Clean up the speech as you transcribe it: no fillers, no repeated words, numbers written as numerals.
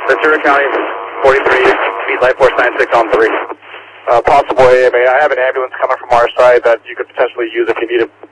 Ventura County, 43, feet Light Force 96 on 3. Possible AMA. I have an ambulance coming from our side that you could potentially use if you need it.